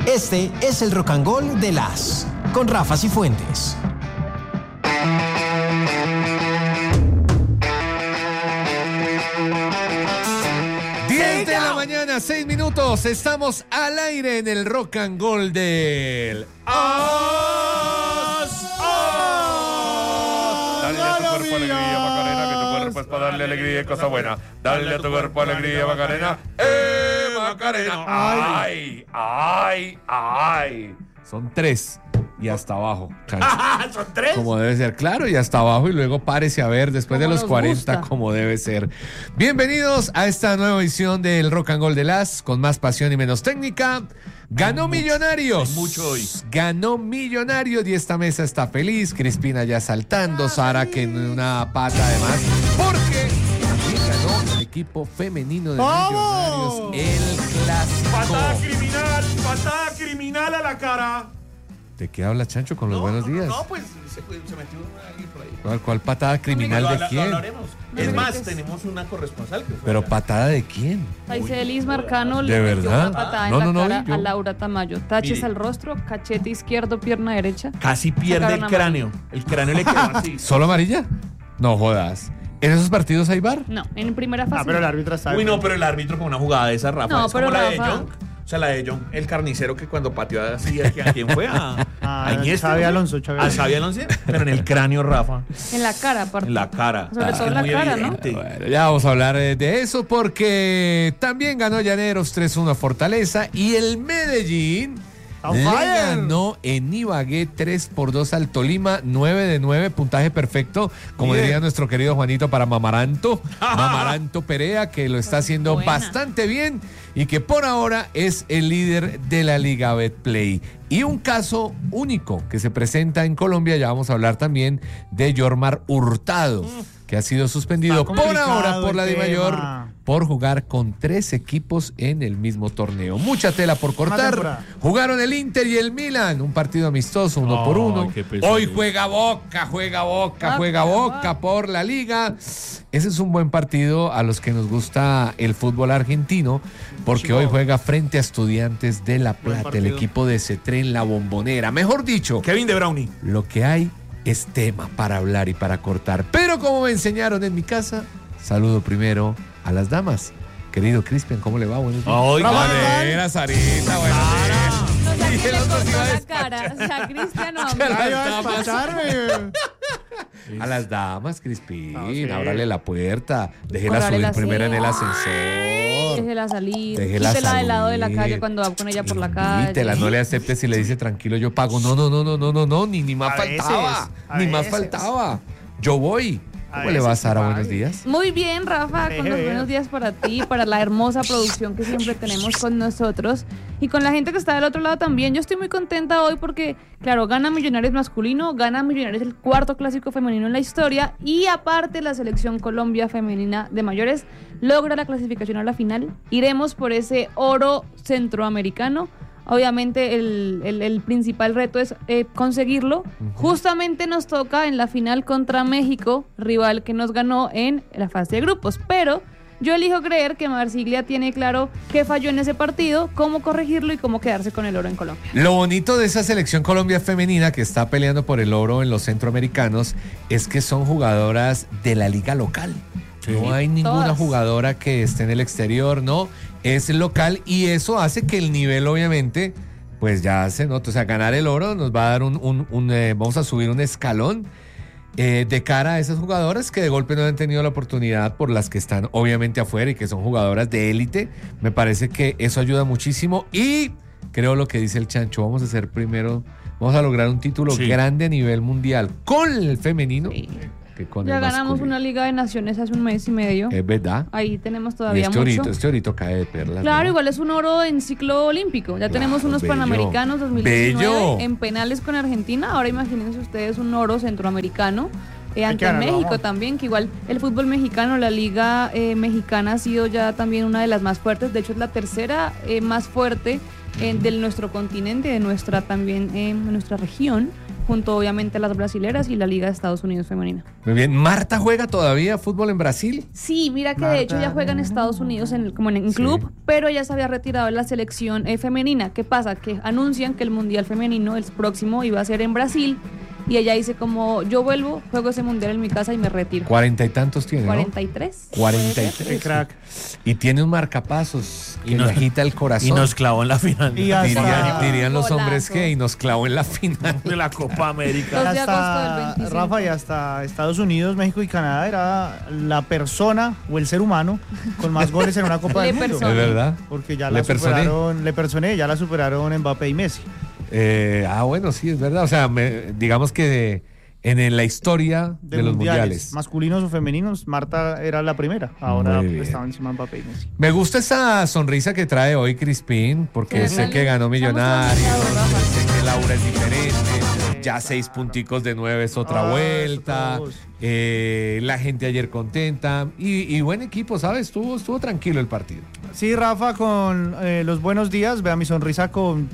Este es el Rock and Roll de las con Rafa Cifuentes. 10 de la mañana, 6 minutos. Estamos al aire en el Rock and Roll del Dale a tu cuerpo alegría, Macarena, que tu cuerpo es para darle alegría y cosa buena. Dale a tu cuerpo alegría, Macarena. Macarena. Ay, ay, ay. Son 3 y hasta abajo. ¿Son 3? Como debe ser, claro, y hasta abajo, y luego párese a ver después de los 40 como debe ser. Bienvenidos a esta nueva edición del Rock and Roll de las, con más pasión y menos técnica. Ganó Millonarios. Mucho hoy. Ganó Millonarios y esta mesa está feliz. Crispina ya saltando, Sara que en una pata además, porque también ganó el equipo femenino de Millonarios el clásico. Patada criminal a la cara. ¿De qué habla Chancho con los buenos días? No, pues se metió alguien por ahí. ¿Cuál patada criminal de quién? Lo hablaremos. Es más, tenemos una corresponsal que fue. ¿Pero patada de quién? Aicelis Marcano ¿De le metió verdad? una patada No, en no, la cara yo. a Laura Tamayo. Taches Mire. al rostro, cachete izquierdo, pierna derecha. Casi pierde el Sacaron cráneo. El cráneo le quedó así. ¿Solo amarilla? No jodas. ¿En esos partidos hay VAR? No, en primera fase. pero el árbitro sabe. Uy, no, pero el árbitro con una jugada de esa, Rafa. No, es como pero la de Rafa. John. O sea, la de John, el carnicero que cuando pateó así, ¿a quién fue? A Iniesta. Xavi ¿no? Alonso. A Xavi Alonso, pero en el cráneo, Rafa. En la cara, aparte. En la cara. Sobre todo en Es la muy cara, ¿no? evidente. Bueno, ya vamos a hablar de eso porque también ganó Llaneros 3-1 a Fortaleza y el Medellín On le fire. ganó en Ibagué 3-2 al Tolima, 9 de 9, puntaje perfecto, como Bien. diría nuestro querido Juanito para Mamaranto Perea, que lo está haciendo Buena. bastante bien y que por ahora es el líder de la Liga Betplay. Y un caso único que se presenta en Colombia, ya vamos a hablar también de Yormar Hurtado, que ha sido suspendido Está por ahora complicado por la el DIMAYOR tema. por jugar con 3 equipos en el mismo torneo. Mucha tela por cortar. temporada. Jugaron el Inter y el Milan, un partido amistoso, 1-1. qué pesado. Hoy juega Boca por la Liga. Ese es un buen partido a los que nos gusta el fútbol argentino, porque hoy juega frente a Estudiantes de La Plata, el partido. equipo de Cetré en la Bombonera. Mejor dicho, Kevin De Brownie. lo que hay es tema para hablar y para cortar. Pero como me enseñaron en mi casa, saludo primero a las damas. Querido Cristian, ¿cómo le va? Buenos días. Ay, Madera, Sarita, buenos días. O sea, Y que el le otro se cortó iba a la despachar. cara. O sea, Cristiano, Que hombre. la- Ay, va a despacharme. A las damas, Crispín, sí. ábrale la puerta. Déjela Ábrale subir la primero en el silla. ascensor. Déjela salir. Déjela Quítela del lado de la salir. calle cuando va con ella por la calle. Invítela, no le aceptes si le dice tranquilo, yo pago. No, ni más A faltaba. veces, Ni más a veces. faltaba. Yo voy. ¿Cómo le va, veces, Sara? igual. Buenos días. Muy bien, Rafa, con los Bien. buenos días para ti, para la hermosa producción que siempre tenemos con nosotros y con la gente que está del otro lado también. Yo estoy muy contenta hoy porque, claro, gana Millonarios masculino, gana Millonarios el 4º clásico femenino en la historia y aparte la selección Colombia femenina de mayores logra la clasificación a la final. Iremos por ese oro centroamericano. Obviamente el principal reto es conseguirlo. Justamente nos toca en la final contra México, rival que nos ganó en la fase de grupos. Pero yo elijo creer que Marsiglia tiene claro qué falló en ese partido, cómo corregirlo y cómo quedarse con el oro en Colombia. Lo bonito de esa selección Colombia femenina que está peleando por el oro en los centroamericanos es que son jugadoras de la liga local. No hay ninguna Todas. jugadora que esté en el exterior, no, es local y eso hace que el nivel obviamente pues ya se nota, o sea, ganar el oro nos va a dar vamos a subir un escalón de cara a esas jugadoras que de golpe no han tenido la oportunidad por las que están obviamente afuera y que son jugadoras de élite. Me parece que eso ayuda muchísimo y creo lo que dice el Chancho, vamos a hacer primero, vamos a lograr un título Sí. grande a nivel mundial con el femenino Sí. que con Ya el ganamos masculino. una Liga de Naciones hace un mes y medio. Es verdad. Ahí tenemos Y todavía este mucho. orito cae de perlas. Claro, ¿no? igual es un oro en ciclo olímpico. Ya Claro, tenemos unos bello. Panamericanos 2019 Bello. en penales con Argentina. Ahora imagínense ustedes un oro centroamericano ante ganarlo, México vamos. también, que igual el fútbol mexicano, la liga mexicana ha sido ya también una de las más fuertes. De hecho, es la tercera más fuerte de nuestro continente, de nuestra también nuestra región. junto obviamente a las brasileras y la Liga de Estados Unidos femenina. Muy bien. ¿Marta juega todavía fútbol en Brasil? Sí, mira que de hecho ya juega en Estados Unidos como en club, pero ya se había retirado de la selección femenina. ¿Qué pasa? Que anuncian que el Mundial Femenino, el próximo, iba a ser en Brasil. Y ella dice como, yo vuelvo, juego ese mundial en mi casa y me retiro. 40 y tantos tiene, ¿no? 43. 43. Crack. Y tiene un marcapasos que Y nos- le agita el corazón. Y nos clavó en la final Y hasta- Dirían los Golazo. hombres que y nos clavó en la final. de la Copa América. 2 de agosto del Hasta, 25. Rafa, y hasta Estados Unidos, México y Canadá era la persona o el ser humano con más goles en una Copa del Le Mundo. persona. ¿Es verdad? Porque ya Le la personé. superaron, ya la superaron Mbappé y Messi. Bueno, sí, es verdad. O sea, digamos que en la historia de los mundiales. Masculinos o femeninos, Marta era la primera. Ahora Muy bien. estaban encima Mbappé y Messi. Me gusta esa sonrisa que trae hoy Crispín, porque Sí, sé que ganó Millonarios, Estamos emocionados, sé que Laura es diferente, ya 6 punticos de 9 es otra vuelta, todos. la gente ayer contenta y buen equipo, ¿sabes? Estuvo tranquilo el partido. Sí, Rafa, con los buenos días. Vea mi sonrisa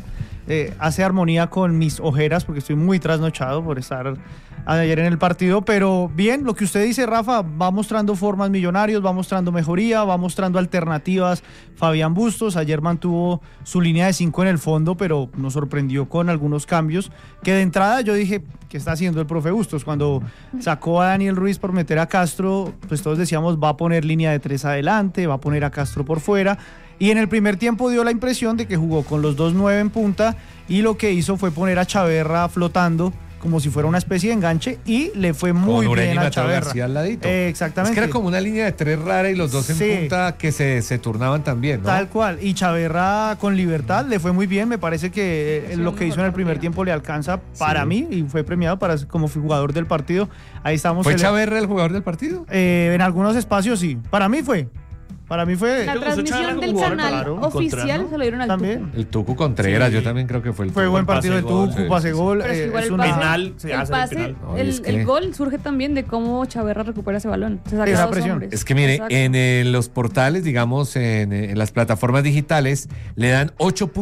hace armonía con mis ojeras porque estoy muy trasnochado por estar ayer en el partido, pero bien, lo que usted dice, Rafa, va mostrando formas Millonarios, va mostrando mejoría, va mostrando alternativas. Fabián Bustos ayer mantuvo su línea de 5 en el fondo, pero nos sorprendió con algunos cambios que de entrada yo dije, ¿qué está haciendo el profe Bustos? Cuando sacó a Daniel Ruiz por meter a Castro, pues todos decíamos, va a poner línea de 3 adelante, va a poner a Castro por fuera. Y en el primer tiempo dio la impresión de que jugó con los 2-9 en punta y lo que hizo fue poner a Chaverra flotando como si fuera una especie de enganche y le fue muy Con Ureña y bien a Mateo Chaverra. García al ladito. Exactamente. Es que era como una línea de 3 rara y los dos en Sí. punta que se turnaban también, ¿no? Tal cual. Y Chaverra con libertad le fue muy bien. Me parece que Sí, lo que hizo en el primer partido. tiempo le alcanza para Sí. mí y fue premiado como jugador del partido. Ahí estamos. ¿Fue Chaverra el jugador del partido? En algunos espacios sí. Para mí fue. La Yo creo que transmisión Charla del con canal claro, oficial Contreras, se lo dieron al También. Tucu. El Tucu Contreras, Sí. yo también creo que fue el Fue Tucu. buen partido de pase gol, Tucu, sí, pase sí, gol. Pero es que igual es el una- pase, penal, se el, hace el pase, penal. No, es que- el gol surge también de cómo Chaverra recupera ese balón. Se saca Sí, a esa dos presión. hombres. Es que mire, Exacto. en los portales, digamos, en las plataformas digitales, le dan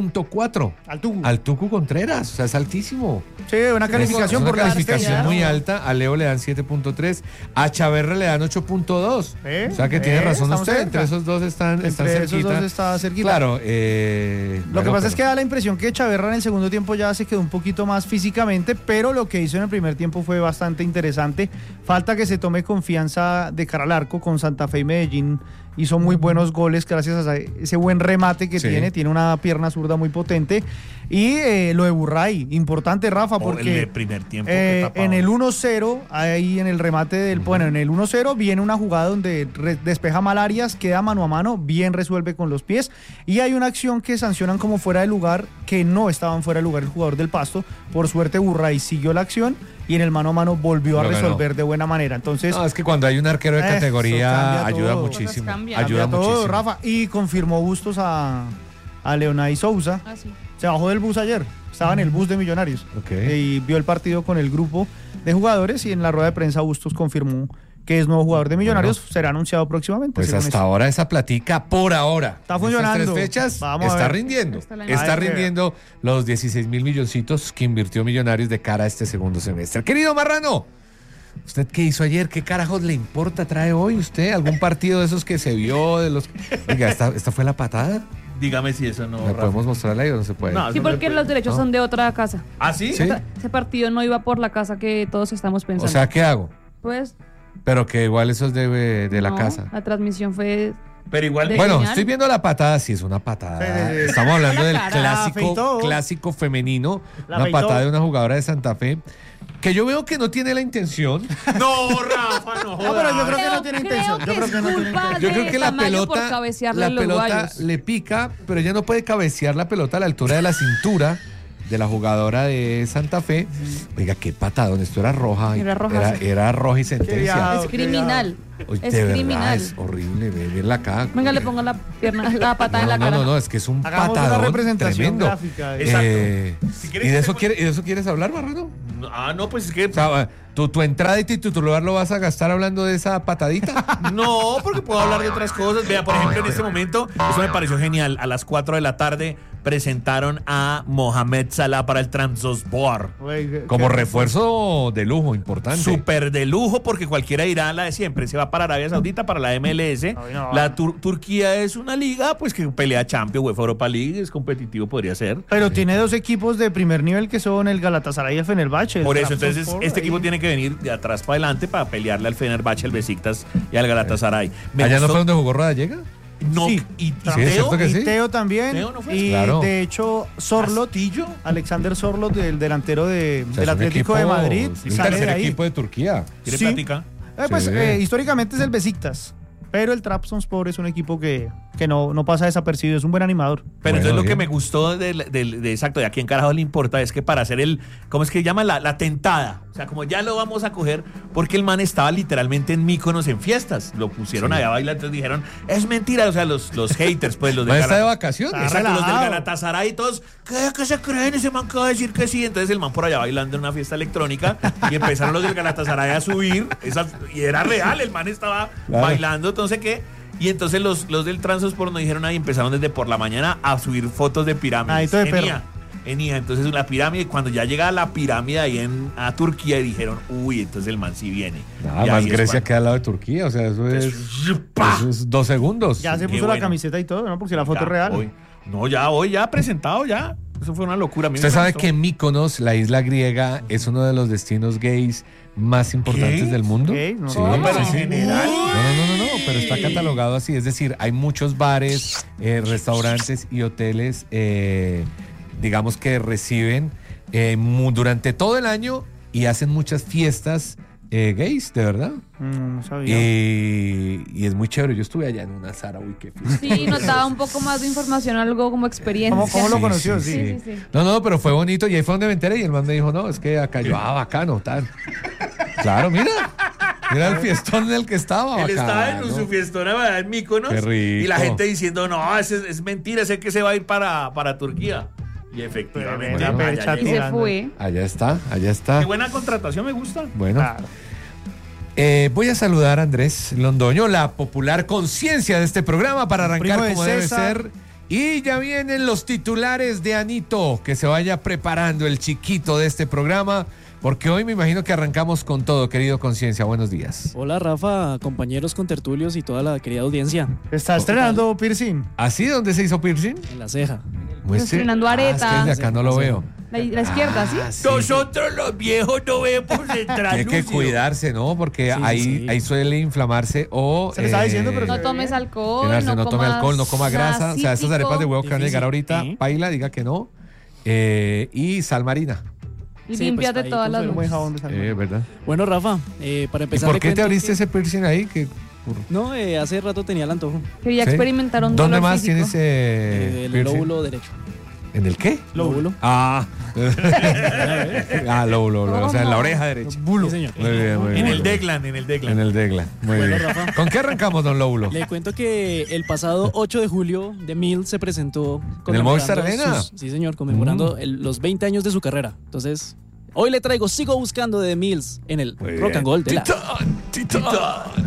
8.4 Al Tucu. al Tucu Contreras. O sea, es altísimo. Sí, una calificación Es una por la calificación asistencia. muy alta. A Leo le dan 7.3. A Chaverra le dan 8.2. O sea que tiene razón estamos usted. cerca. Entre esos dos están Entre esos cerquita. dos está cerquita. Claro. Lo que bueno, pasa es que pero- da la impresión que Chaverra en el segundo tiempo ya se quedó un poquito más físicamente, pero lo que hizo en el primer tiempo fue bastante interesante. Falta que se tome confianza de cara al arco con Santa Fe y Medellín. Hizo muy buenos goles gracias a ese buen remate que Sí. tiene una pierna zurda muy potente. Y lo de Burray, importante, Rafa, porque el primer tiempo. que tapaba. en el 1-0, ahí en el remate del... Bueno, en el 1-0 viene una jugada donde despeja mal Arias, queda mano a mano, bien resuelve con los pies. Y hay una acción que sancionan como fuera de lugar, que no estaban fuera de lugar el jugador del Pasto. Por suerte Burray siguió la acción y en el mano a mano volvió a Lo ganó. resolver de buena manera. Entonces... No, es que cuando hay un arquero de Eso categoría cambia ayuda todo. muchísimo. Cosas cambian. Ayuda cambia todo, muchísimo. Rafa. Y confirmó Bustos a Leonay Sousa. Ah, sí. Se bajó del bus ayer, estaba en el bus de Millonarios. Ok. Y vio el partido con el grupo de jugadores y en la rueda de prensa Bustos confirmó que es nuevo jugador de Millonarios. Será anunciado próximamente. Pues según hasta esto. ahora esa platica, por ahora, Está en funcionando. estas 3 fechas, Vamos a está ver. rindiendo. Hasta el año. Está Hay que ver. rindiendo los 16.000 milloncitos que invirtió Millonarios de cara a este segundo semestre. Querido Marrano, ¿usted qué hizo ayer? ¿Qué carajos le importa? ¿Trae hoy usted algún partido de esos que se vio? De los... Oiga, ¿esta fue la patada? Dígame si eso no. ¿La Rafa. podemos mostrarla ahí o no se puede? No, Sí, eso no porque se los puede. derechos ¿No? son de otra casa. ¿Ah, sí? ¿Sí? Ese partido no iba por la casa que todos estamos O pensando. sea, ¿qué hago? Pues Pero que igual eso es de la no, casa. La transmisión fue Pero igual. De- Bueno, genial. estoy viendo la patada, sí es una patada. Sí, sí, sí. Estamos hablando La del cara. La afeitó. clásico femenino, La una afeitó. patada de una jugadora de Santa Fe, que yo veo que no tiene la intención. No, Rafa, no. No, pero yo creo que Creo- no tiene creo intención. que Yo creo es que no tiene culpa intención. Yo de creo que la Tamayo por pelota, cabecearle la a los pelota guayos. le pica, pero ella no puede cabecear la pelota a la altura de la cintura de la jugadora de Santa Fe. Oiga, qué patadón, esto era roja. Era roja, sí. Era roja y sentencia. viajado. Es criminal. Oye, Es de verdad, criminal. es horrible, verla acá. Venga, le pongo la pierna, la patada en la cara. No, es que es un Hagamos una patadón representación tremendo. gráfica. Exacto. Si ¿Y quieres, de eso, hacemos- ¿y de eso quieres hablar, Marrano? No, pues es que. O sea, tu entrada y tu titular lo vas a gastar hablando de esa patadita. No, porque puedo hablar de otras cosas. Vea, por ejemplo, en este momento, eso me pareció genial. A las 4 de la tarde, presentaron a Mohamed Salah para el Trabzonspor. Como refuerzo de lujo, importante. Súper de lujo, porque cualquiera dirá la de siempre. Se va para Arabia Saudita, para la MLS. No. La Turquía es una liga pues que pelea Champions, UEFA Europa League, es competitivo, podría ser. Pero tiene dos equipos de primer nivel que son el Galatasaray y el Fenerbahce. Por eso, entonces, este equipo tiene que venir de atrás para adelante para pelearle al Fenerbahce, al Besiktas y al Galatasaray. ¿Allá no fue donde jugó Rodallega? No, Sí. y Sí, es cierto que sí. Y Teo también. Teo no fue. Y Claro. de hecho, Sorloth, Alexander Sorloth, el delantero del Es un Atlético de equipo- Madrid, un sale de tercer ahí. equipo de Turquía. ¿Quiere Sí. plática? Pues Sí. históricamente es el Besiktas, pero el Trabzonspor es un equipo que no pasa desapercibido, es un buen animador. Pero Bueno, entonces lo que bien. me gustó exacto, de a quién carajo le importa, es que para hacer ¿cómo es que llama? La tentada. O sea, como ya lo vamos a coger, porque el man estaba literalmente en Mykonos en fiestas. Lo pusieron allá a bailar, entonces dijeron, es mentira. O sea, los haters, pues los de ¿Man está de Galatasaray. vacaciones? Exacto, los del relajado. Galatasaray y todos, ¿qué se creen? Ese man acaba de decir que sí. Entonces el man por allá bailando en una fiesta electrónica y empezaron los del Galatasaray a subir. Y era real, el man estaba Claro. bailando, entonces ¿qué? Y entonces los del Trabzonspor nos dijeron ahí, empezaron desde por la mañana a subir fotos de pirámides. Ahí todo de perro. Entonces la pirámide, cuando ya llega a la pirámide ahí a Turquía, dijeron, uy, entonces el man sí viene. Nada Y más ahí es Grecia cuando- queda al lado de Turquía, o sea, eso es 2 segundos. Ya se Qué puso la bueno. camiseta y todo, ¿no? Porque la foto Ya, es real. hoy. No, ya hoy, ya presentado, ya. Eso fue una locura. A mí Usted me sabe gustó. que Mykonos, la isla griega, es uno de los destinos gays más importantes ¿Gays? del mundo. ¿Gay? No, Sí, no, pero en sí, sí. general. No, pero está catalogado así. Es decir, hay muchos bares, restaurantes y hoteles, digamos que reciben durante todo el año y hacen muchas fiestas gays, de verdad. No sabía. Y es muy chévere. Yo estuve allá en una Zara, uy, qué fiesta. Sí, notaba un poco más de información, algo como experiencia. ¿Cómo lo Sí, conoció? sí, Sí. Sí. No, pero fue bonito y ahí fue donde me enteré y el man me dijo, no, es que acá yo, bacano, tal. Claro, mira el fiestón en el que estaba. Él estaba en bacano. su fiestona ¿verdad? En Mykonos. Qué rico. Y la gente diciendo, no, es mentira, ese que se va a ir para Turquía. Y efectivamente, Tremenda allá percha, llegó. Y se tirando. fue. Allá está. Qué buena contratación, me gusta. Bueno, Claro. voy a saludar a Andrés Londoño, la popular conciencia de este programa para arrancar Primo de como debe César. ser. Y ya vienen los titulares de Anito, que se vaya preparando el chiquito de este programa, porque hoy me imagino que arrancamos con todo, querido conciencia. Buenos días. Hola Rafa, compañeros contertulios y toda la querida audiencia. Está estrenando piercing. ¿Así donde se hizo piercing? En la ceja. Muestre. estrenando areta. Es que desde acá no lo veo. La izquierda, ¿sí? Sí. Nosotros los viejos no vemos el Hay que translúcido. cuidarse, ¿no? Porque Sí, ahí, sí. ahí suele inflamarse o... Se le estaba diciendo, pero No tomes alcohol, llenarse, no tome comas alcohol, no coma grasa. nada O sea, esas cítrico. arepas de huevo que van a llegar ahorita, Difícil. paila, diga que no. Y sal marina. Y Sí, límpiate pues, ahí todas las con Un buen luces. jabón de salud. ¿Verdad? Bueno Rafa, para ¿Y empezar... por le qué te cuento abriste que- ese piercing ahí? No, hace rato tenía el antojo. Quería ¿Sí? experimentar un ¿Dónde dolor más físico. tienes El piercing? lóbulo derecho. ¿En el qué? Lóbulo. Ah. Lóbulo. O sea, en la ¿Cómo? oreja derecha. Sí, señor. Muy bien, muy bien. En el Declan. En el Degla. Muy Bueno, bien. Rafa. ¿Con qué arrancamos, don Lóbulo? Le cuento que el pasado 8 de julio de Mills se presentó ¿En el Movistar conmemorando Arena? Sí, señor, conmemorando los 20 años de su carrera. Entonces, hoy le traigo Sigo Buscando de The Mills en el Muy Rock bien. and Roll de la... Titán.